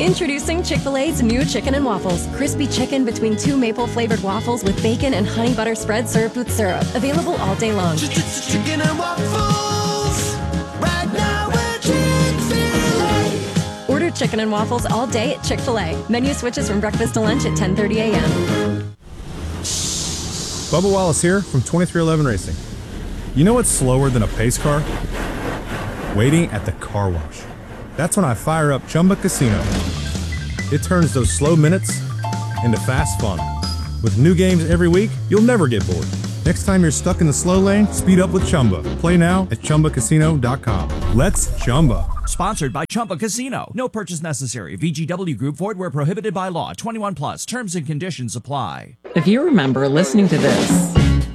Introducing Chick-fil-A's new Chicken and Waffles. Crispy chicken between 2 maple-flavored waffles with bacon and honey butter spread served with syrup. Available all day long. Chicken and waffles. Right now at Chick-fil-A. Order Chicken and Waffles all day at Chick-fil-A. Menu switches from breakfast to lunch at 10:30 a.m. Bubba Wallace here from 2311 Racing. You know what's slower than a pace car? Waiting at the car wash. That's when I fire up Chumba Casino. It turns those slow minutes into fast fun. With new games every week, you'll never get bored. Next time you're stuck in the slow lane, speed up with Chumba. Play now at ChumbaCasino.com. Let's Chumba. Sponsored by Chumba Casino. No purchase necessary. VGW Group. Void where prohibited by law. 21 plus. Terms and conditions apply. If you remember listening to this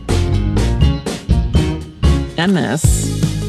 and this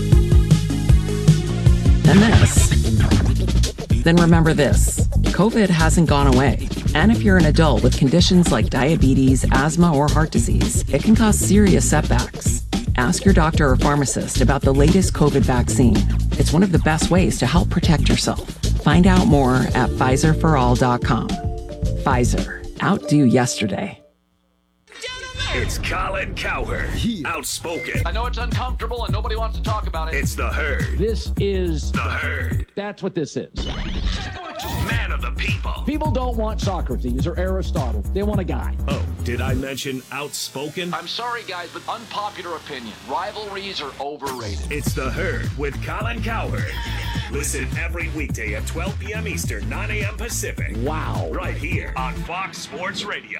and this, then remember this. COVID hasn't gone away. And if you're an adult with conditions like diabetes, asthma, or heart disease, it can cause serious setbacks. Ask your doctor or pharmacist about the latest COVID vaccine. It's one of the best ways to help protect yourself. Find out more at PfizerForAll.com. Pfizer. Outdo yesterday. It's Colin Cowherd, outspoken. I know it's uncomfortable and nobody wants to talk about it. It's the Herd. This is the Herd. That's what this is. Man of the people. People don't want Socrates or Aristotle. They want a guy. Oh, did I mention outspoken? I'm sorry, guys, but unpopular opinion. Rivalries are overrated. It's the Herd with Colin Cowherd. Listen every weekday at 12 p.m. Eastern, 9 a.m. Pacific. Wow. Right here on Fox Sports Radio.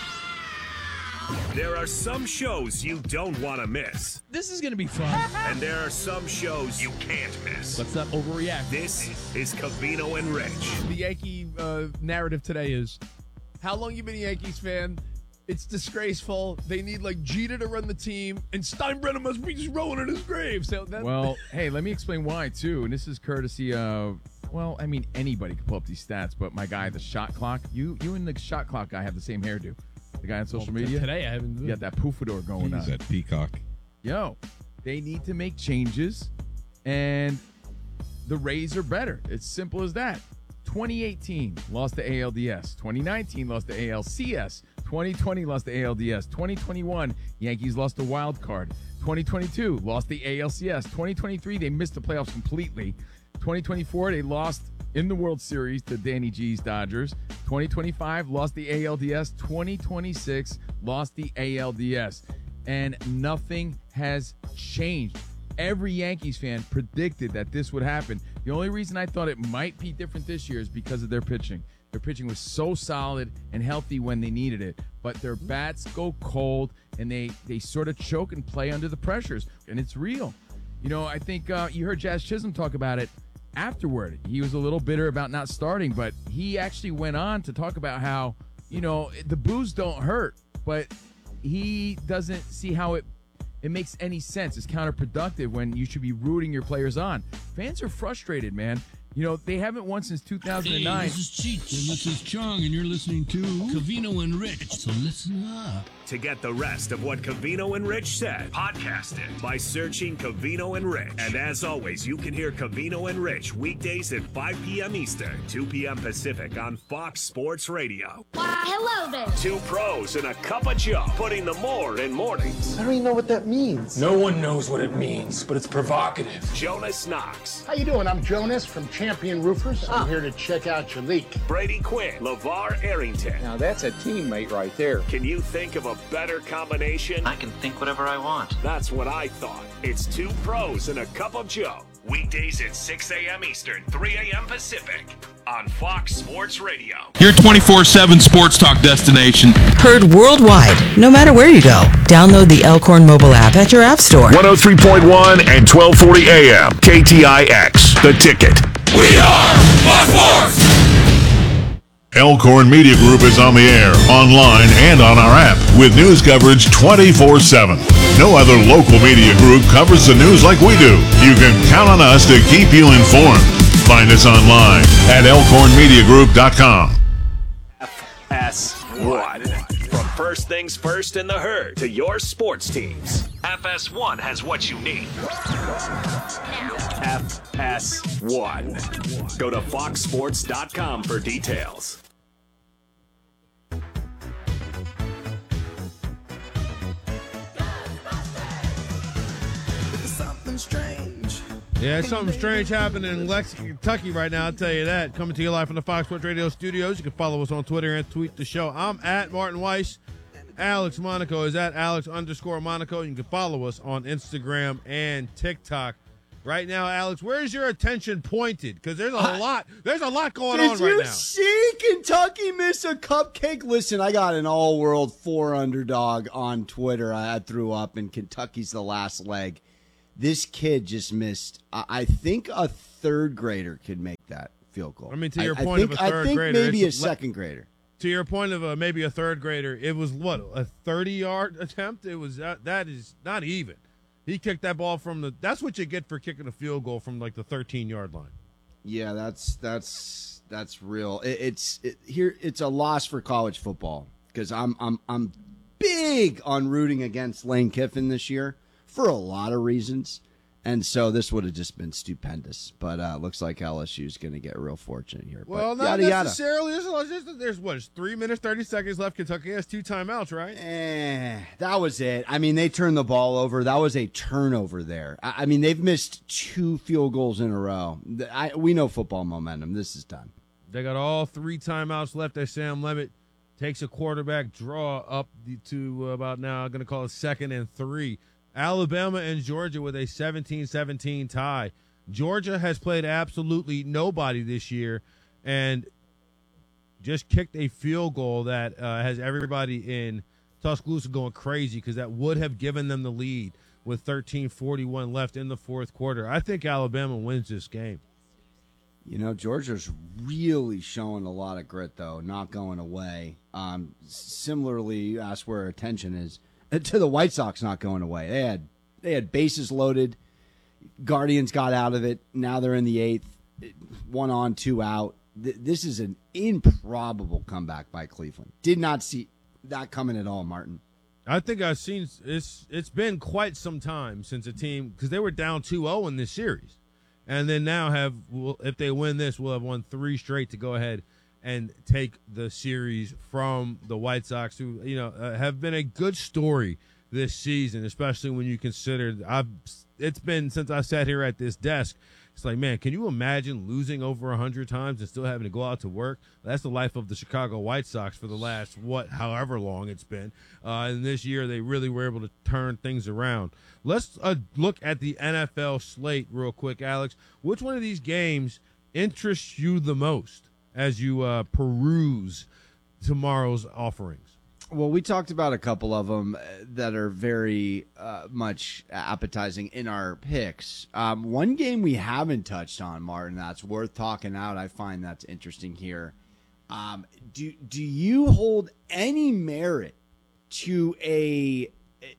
There are some shows you don't want to miss. This is going to be fun. And there are some shows you can't miss. Let's not overreact. This is Covino and Rich. The Yankee narrative today is, how long you been a Yankees fan? It's disgraceful. They need like Jeter to run the team, and Steinbrenner must be just rolling in his grave. So well, hey, let me explain why too. And this is courtesy of, well, I mean, anybody can pull up these stats, but my guy, the shot clock. You and the shot clock guy have the same hairdo. The guy on social media? Today I haven't. You got that poofador going on. He's that peacock. Yo, they need to make changes, and the Rays are better. It's simple as that. 2018, lost to ALDS. 2019, lost to ALCS. 2020, lost to ALDS. 2021, Yankees lost the wild card. 2022, lost the ALCS. 2023, they missed the playoffs completely. 2024, they lost in the World Series to Danny G's Dodgers. 2025, lost the ALDS. 2026, lost the ALDS. And nothing has changed. Every Yankees fan predicted that this would happen. The only reason I thought it might be different this year is because of their pitching. Their pitching was so solid and healthy when they needed it. But their bats go cold, and they sort of choke and play under the pressures. And it's real. You know, I think you heard Jazz Chisholm talk about it afterward. He was a little bitter about not starting, but he actually went on to talk about how, you know, the boos don't hurt, but he doesn't see how it makes any sense. It's counterproductive when you should be rooting your players on. Fans are frustrated, man. You know, they haven't won since 2009. Hey, this is Cheech, and this is Chong, and you're listening to Covino and Rich, so listen up. To get the rest of what Covino and Rich said, podcast it by searching Covino and Rich. And as always, you can hear Covino and Rich weekdays at 5 p.m. Eastern, 2 p.m. Pacific on Fox Sports Radio. Hello there. Two pros and a cup of Joe, putting the more in mornings. I don't even know what that means. No one knows what it means, but it's provocative. Jonas Knox. How you doing? I'm Jonas from Champion Roofers. I'm here to check out your leak. Brady Quinn. LeVar Arrington. Now that's a teammate right there. Can you think of a better combination? I can think whatever I want. That's what I thought. It's two pros and a cup of Joe. Weekdays at 6 a.m. Eastern, 3 a.m. Pacific on Fox Sports Radio. Your 24/7 sports talk destination. Heard worldwide, no matter where you go. Download the Elkhorn mobile app at your app store. 103.1 and 1240 AM. KTIX. The Ticket. We are Fox Sports! Elkhorn Media Group is on the air, online, and on our app with news coverage 24/7. No other local media group covers the news like we do. You can count on us to keep you informed. Find us online at elkhornmediagroup.com. FS1. From First Things First in the Herd to your sports teams. FS1 has what you need. FS1. Go to foxsports.com for details. Something strange. Yeah, something strange happening in Lexington, Kentucky right now, I'll tell you that. Coming to you live from the Fox Sports Radio studios. You can follow us on Twitter and tweet the show. I'm at Martin Weiss. Alex Monaco is at Alex_Monaco. You can follow us on Instagram and TikTok. Right now, Alex, where's your attention pointed? Because there's a lot going on right now. Did you see Kentucky miss a cupcake? Listen, I got an all-world 4 underdog on Twitter. I threw up, and Kentucky's the last leg. This kid just missed. I think a third grader could make that field goal. I mean, to your point of a third grader. I think maybe a second grader. To your point of maybe a third grader, it was what, a 30-yard attempt? It was that is not even. He kicked that ball from that's what you get for kicking a field goal from like the 13-yard line. Yeah, that's real. It's a loss for college football because I'm big on rooting against Lane Kiffin this year for a lot of reasons. And so this would have just been stupendous. But looks like LSU is going to get real fortunate here. Well, but not yada, necessarily. There's what? It's 3 minutes, 30 seconds left. Kentucky has 2 timeouts, right? That was it. I mean, they turned the ball over. That was a turnover there. I mean, they've missed 2 field goals in a row. We know football momentum. This is done. They got all 3 timeouts left as Sam Levitt takes a quarterback draw up to about now, I'm going to call it 2nd and 3. Alabama and Georgia with a 17-17 tie. Georgia has played absolutely nobody this year and just kicked a field goal that has everybody in Tuscaloosa going crazy because that would have given them the lead with 13:41 left in the fourth quarter. I think Alabama wins this game. You know, Georgia's really showing a lot of grit, though, not going away. Similarly, you ask where attention is. To the White Sox not going away. They had bases loaded. Guardians got out of it. Now they're in the 8th. 1 on, 2 out. This is an improbable comeback by Cleveland. Did not see that coming at all, Martin. I think I've seen it's been quite some time since a team, because they were down 2-0 in this series. And then now if they win this, we'll have won 3 straight to go ahead and take the series from the White Sox, who have been a good story this season, especially when you consider it's been since I sat here at this desk. It's like, man, can you imagine losing over 100 times and still having to go out to work? That's the life of the Chicago White Sox for the last, however long it's been. And this year they really were able to turn things around. Let's look at the NFL slate real quick, Alex. Which one of these games interests you the most as you peruse tomorrow's offerings? Well, we talked about a couple of them that are very much appetizing in our picks. One game we haven't touched on, Martin, that's worth talking out. I find that's interesting here. Do you hold any merit to a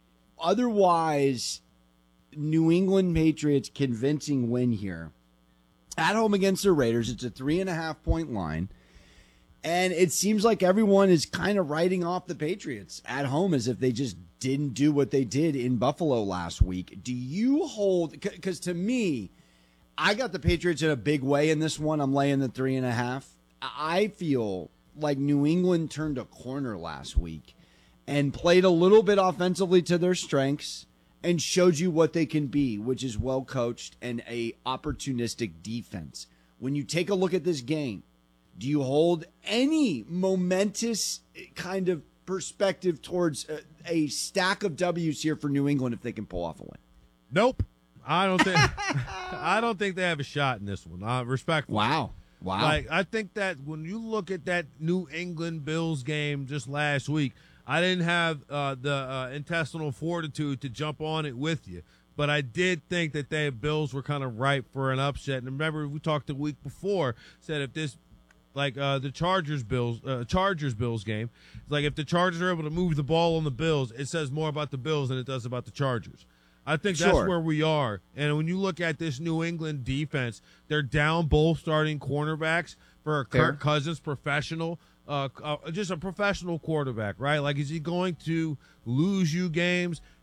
otherwise New England Patriots convincing win here at home against the Raiders? It's a 3.5-point line. And it seems like everyone is kind of writing off the Patriots at home as if they just didn't do what they did in Buffalo last week. Do you hold, because to me, I got the Patriots in a big way in this one. I'm laying the 3.5. I feel like New England turned a corner last week and played a little bit offensively to their strengths and showed you what they can be, which is well coached and a opportunistic defense. When you take a look at this game, do you hold any momentous kind of perspective towards a stack of W's here for New England if they can pull off a win? Nope. I don't think they have a shot in this one. Respectfully. Wow. Like, I think that when you look at that New England Bills game just last week, I didn't have the intestinal fortitude to jump on it with you. But I did think that the Bills were kind of ripe for an upset. And remember, we talked the week before, said if this, like the Chargers Bills game, like if the Chargers are able to move the ball on the Bills, it says more about the Bills than it does about the Chargers. I think that's where we are. And when you look at this New England defense, they're down both starting cornerbacks for Kirk Cousins, professional, just a professional quarterback, right? Like, is he going to lose you games?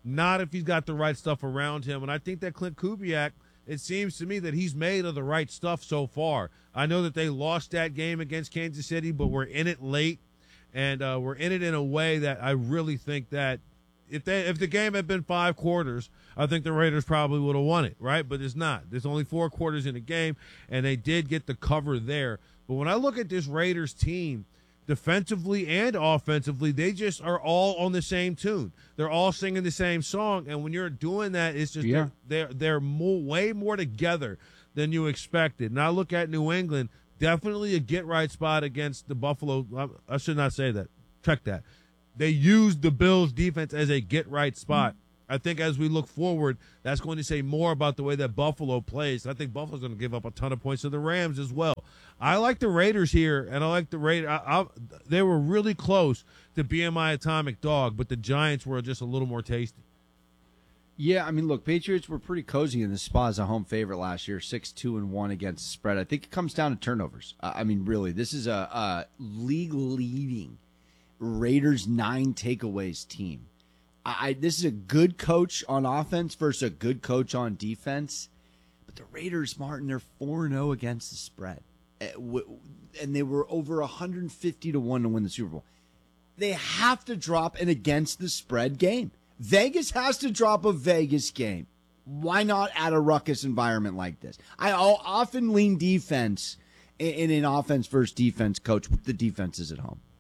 not if he's got the right stuff around him. And I think that Clint Kubiak, it seems to me that he's made of the right stuff so far. I know that they lost that game against Kansas City, but we're in it late, and we're in it in a way that I really think that if the game had been 5 quarters, I think the Raiders probably would have won it, right? But it's not. There's only 4 quarters in the game, and they did get the cover there. But when I look at this Raiders team, defensively and offensively, they just are all on the same tune. They're all singing the same song, and when you're doing that, it's just they're way more together than you expected. And I look at New England, definitely a get-right spot against the Buffalo. I should not say that. Check that. They used the Bills' defense as a get-right spot. I think as we look forward, that's going to say more about the way that Buffalo plays. I think Buffalo's going to give up a ton of points to the Rams as well. I like the Raiders here, and I like the Raiders. They were really close to being my atomic dog, but the Giants were just a little more tasty. Yeah, I mean, look, Patriots were pretty cozy in this spot as a home favorite last year, 6-2-1 against the spread. I think it comes down to turnovers. I mean, really, this is a league-leading Raiders 9 takeaways team. This is a good coach on offense versus a good coach on defense. But the Raiders, Martin, they're 4-0 against the spread. And they were over 150 to 1 to win the Super Bowl. They have to drop an against the spread game. Vegas has to drop a Vegas game. Why not at a ruckus environment like this? I'll often lean defense in an offense versus defense coach with the defenses at home.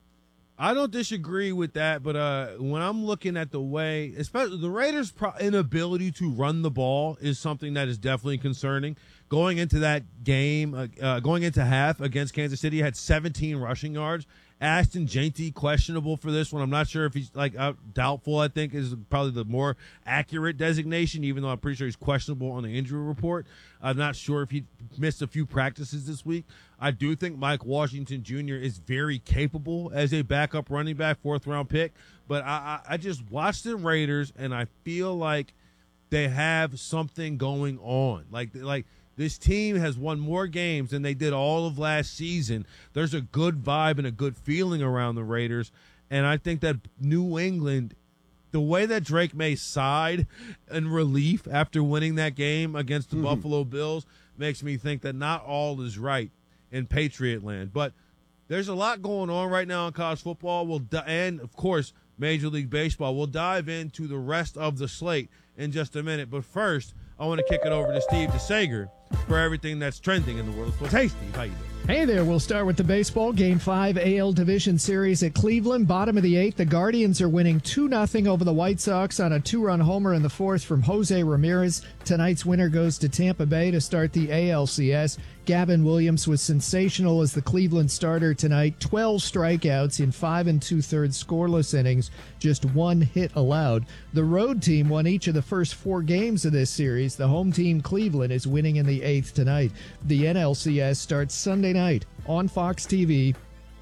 I don't disagree with that, but when I'm looking at the way, especially the Raiders' inability to run the ball is something that is definitely concerning. Going into that game, going into half against Kansas City, had 17 rushing yards. Ashton Jeanty questionable for this one. I'm not sure if he's doubtful, I think is probably the more accurate designation, even though I'm pretty sure he's questionable on the injury report. I'm not sure if he missed a few practices this week. I do think Mike Washington Jr. is very capable as a backup running back, 4th-round pick. But I just watched the Raiders, and I feel like they have something going on. Like this team has won more games than they did all of last season. There's a good vibe and a good feeling around the Raiders. And I think that New England, the way that Drake May sighed in relief after winning that game against the Buffalo Bills makes me think that not all is right in Patriot land. But there's a lot going on right now in college football. And, of course, Major League Baseball. We'll dive into the rest of the slate in just a minute. But first, I want to kick it over to Steve DeSager for everything that's trending in the world of sports. Hey, Steve, how you doing? Hey there, we'll start with the baseball. Game 5 AL Division Series at Cleveland. Bottom of the 8th, the Guardians are winning 2-0 over the White Sox on a 2-run homer in the 4th from Jose Ramirez. Tonight's winner goes to Tampa Bay to start the ALCS. Gavin Williams was sensational as the Cleveland starter tonight. 12 strikeouts in 5 2/3 scoreless innings, just 1 hit allowed. The road team won each of the first 4 games of this series. The home team, Cleveland, is winning in the 8th tonight. The NLCS starts Sunday night on Fox TV.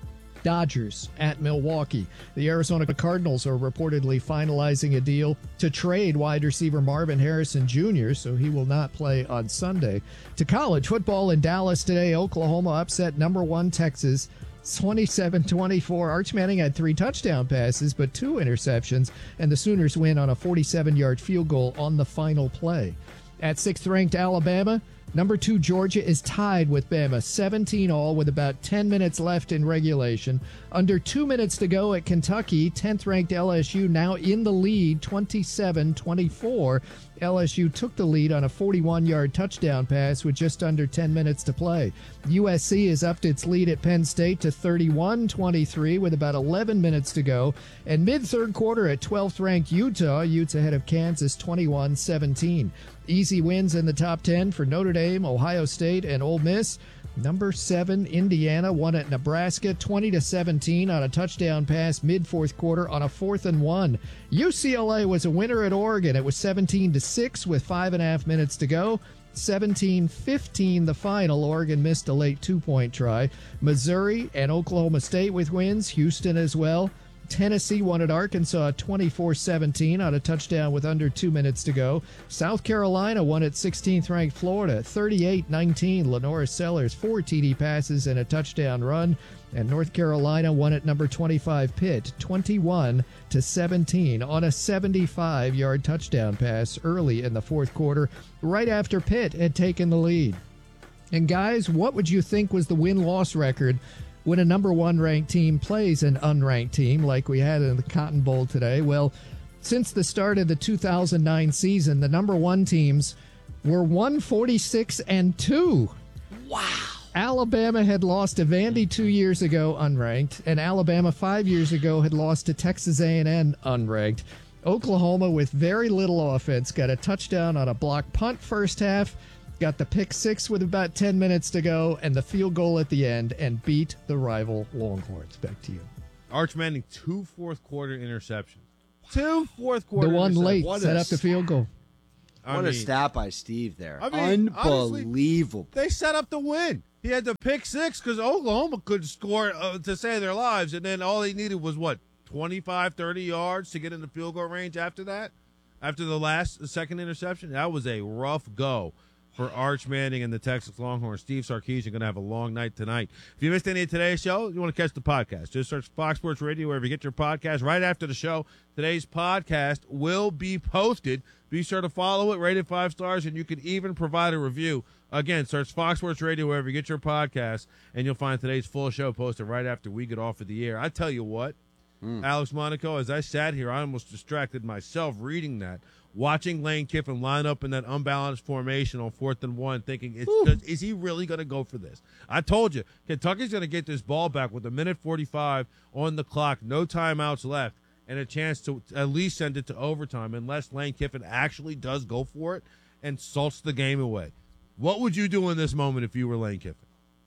Dodgers at Milwaukee. The Arizona Cardinals are reportedly finalizing a deal to trade wide receiver Marvin Harrison Jr., so he will not play on Sunday. To college football in Dallas today, Oklahoma upset number 1 Texas 27-24. Arch Manning had 3 touchdown passes, but 2 interceptions, and the Sooners win on a 47-yard field goal on the final play. At 6th-ranked Alabama, number 2 Georgia is tied with Bama, 17-all with about 10 minutes left in regulation. Under 2 minutes to go at Kentucky, 10th-ranked LSU now in the lead, 27-24. LSU took the lead on a 41-yard touchdown pass with just under 10 minutes to play. USC has upped its lead at Penn State to 31-23 with about 11 minutes to go. And mid-third quarter at 12th-ranked Utah, Utes ahead of Kansas 21-17. Easy wins in the top 10 for Notre Dame, Ohio State, and Ole Miss. Number 7, Indiana, won at Nebraska 20-17 on a touchdown pass mid-fourth quarter on a 4th and 1. UCLA was a winner at Oregon. It was 17-6 with 5.5 minutes to go. 17-15 the final. Oregon missed a late 2-point try. Missouri and Oklahoma State with wins. Houston as well. Tennessee won at Arkansas 24-17 on a touchdown with under 2 minutes to go. South Carolina won at 16th-ranked Florida 38-19. Lenora Sellers 4 TD passes and a touchdown run. And North Carolina won at number 25 Pitt 21-17 on a 75-yard touchdown pass early in the fourth quarter, right after Pitt had taken the lead. And guys, what would you think was the win-loss record when a number 1 ranked team plays an unranked team like we had in the Cotton Bowl today? Well, since the start of the 2009 season, the number 1 teams were 146-2. Wow. Alabama had lost to Vandy 2 years ago, unranked, and Alabama 5 years ago had lost to Texas A&M, unranked. Oklahoma, with very little offense, got a touchdown on a block punt first half, got the pick 6 with about 10 minutes to go, and the field goal at the end, and beat the rival Longhorns. Back to you. Arch Manning, 2 fourth-quarter interceptions. 2 fourth-quarter The one interceptions. late What set a up the field goal. What a stat by Steve there. Honestly, Unbelievable. they set up the win. He had the pick 6 because Oklahoma could score to save their lives, and then all he needed was, 25, 30 yards to get in the field goal range after that? After the second interception? That was a rough go for Arch Manning and the Texas Longhorns. Steve Sarkisian going to have a long night tonight. If you missed any of today's show, you want to catch the podcast, just search Fox Sports Radio wherever you get your podcast. Right after the show, today's podcast will be posted. Be sure to follow it, rate it 5 stars, and you can even provide a review. Again, search Fox Sports Radio wherever you get your podcast, and you'll find today's full show posted right after we get off of the air. I tell you what, Alex Monaco, as I sat here, I almost distracted myself reading that, watching Lane Kiffin line up in that unbalanced formation on 4th and 1, thinking, is he really going to go for this? I told you, Kentucky's going to get this ball back with 1:45 on the clock, no timeouts left, and a chance to at least send it to overtime unless Lane Kiffin actually does go for it and salts the game away. What would you do in this moment if you were Lane Kiffin?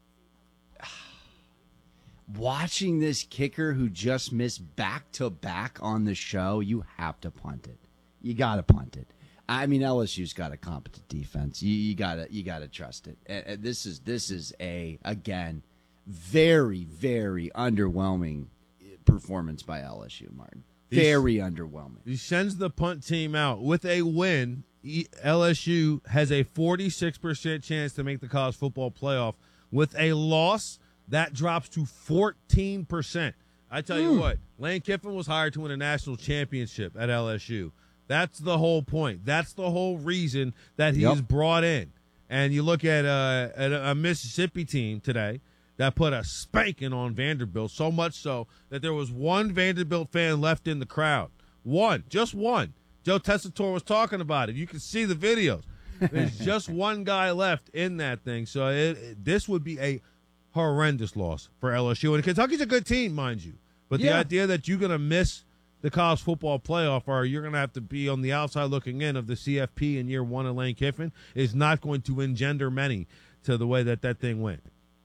Watching this kicker who just missed back-to-back on the show, you have to punt it. You got to punt it. I mean, LSU's got a competent defense. You got to trust it. And this is a, again, very, very underwhelming performance by LSU, Martin. Very underwhelming. He sends the punt team out. With a win, LSU has a 46% chance to make the college football playoff. With a loss, that drops to 14%. I tell you what, Lane Kiffin was hired to win a national championship at LSU. That's the whole point. That's the whole reason that he is brought in. And you look at a Mississippi team today that put a spanking on Vanderbilt, so much so that there was one Vanderbilt fan left in the crowd. One, just one. Joe Tessitore was talking about it. You can see the videos. There's just one guy left in that thing. So this would be a horrendous loss for LSU. And Kentucky's a good team, mind you. But the idea that you're going to miss the college football playoff, or you're going to have to be on the outside looking in of the CFP in year 1 of Lane Kiffin, is not going to engender many to the way that thing went.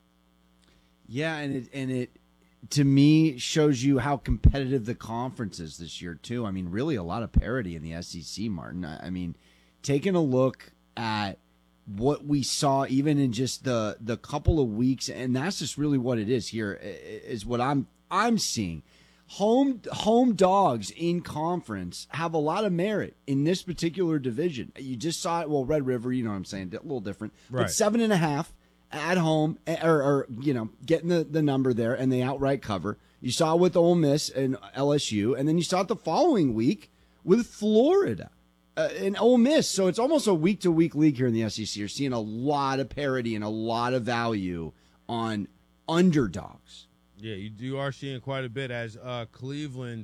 Yeah, and it to me shows you how competitive the conference is this year too. I mean, really a lot of parity in the SEC, Martin. I mean, taking a look at what we saw even in just the couple of weeks, and that's just really what it is here, is what I'm seeing. Home dogs in conference have a lot of merit in this particular division. You just saw it. Well, Red River, you know what I'm saying, a little different, right. But 7.5 at home, or getting the number there, and they outright cover. You saw it with Ole Miss and LSU, and then you saw it the following week with Florida and Ole Miss. So it's almost a week-to-week league here in the SEC. You're seeing a lot of parity and a lot of value on underdogs. Yeah, you are seeing quite a bit as Cleveland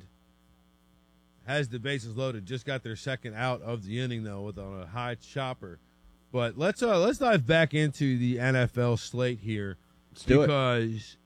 has the bases loaded. Just got their second out of the inning, though, with a high chopper. But let's dive back into the NFL slate here. Let's do it. Because,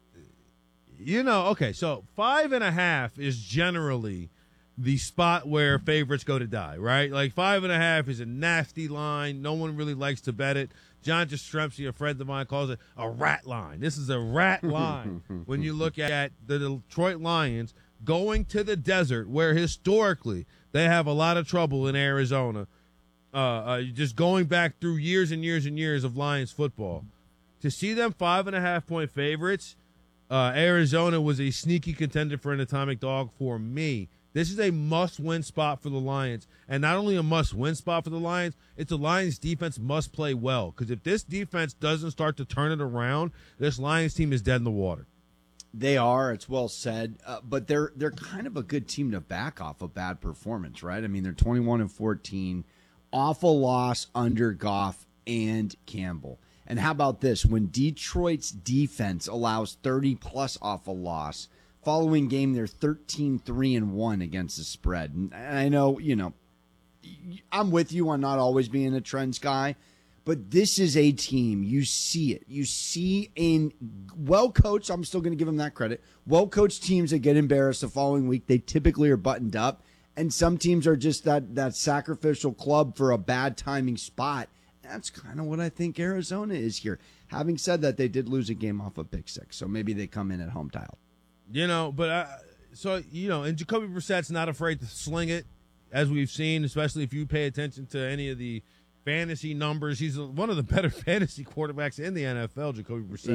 okay, so 5.5 is generally the spot where favorites go to die, right? Like 5.5 is a nasty line. No one really likes to bet it. John Jastrzemski, a friend of mine, calls it a rat line. This is a rat line when you look at the Detroit Lions going to the desert where historically they have a lot of trouble in Arizona. Just going back through years and years and years of Lions football. To see them 5.5 point favorites, Arizona was a sneaky contender for an atomic dog for me. This is a must-win spot for the Lions. And not only a must-win spot for the Lions, it's the Lions' defense must play well. Because if this defense doesn't start to turn it around, this Lions team is dead in the water. They are. It's well said. But they're kind of a good team to back off a bad performance, right? I mean, they're 21-14. Awful loss under Goff and Campbell. And how about this? When Detroit's defense allows 30-plus off a loss, following game, they're 13-3-1 against the spread. And I know, I'm with you on not always being a trends guy, but this is a team. You see it. You see in well-coached, I'm still going to give them that credit, well-coached teams that get embarrassed the following week, they typically are buttoned up. And some teams are just that sacrificial club for a bad timing spot. That's kind of what I think Arizona is here. Having said that, they did lose a game off of pick six, so maybe they come in at home tile. And Jacoby Brissett's not afraid to sling it, as we've seen, especially if you pay attention to any of the fantasy numbers. He's one of the better fantasy quarterbacks in the NFL, Jacoby Brissett.